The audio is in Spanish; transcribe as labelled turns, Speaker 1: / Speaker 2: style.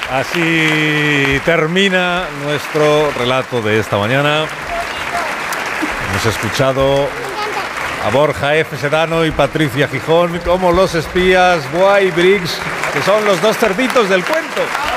Speaker 1: Así termina nuestro relato de esta mañana. Hemos escuchado a Borja F. Sedano y Patricia Gijón como los espías Guay Briggs, que son los dos cerditos del cuento.